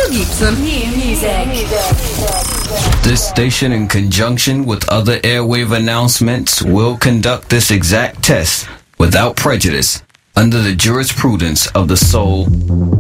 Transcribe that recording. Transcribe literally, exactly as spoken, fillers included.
Radio Gibson. New music. This station, in conjunction with other airwave announcements, will conduct this exact test without prejudice under the jurisprudence of the Soul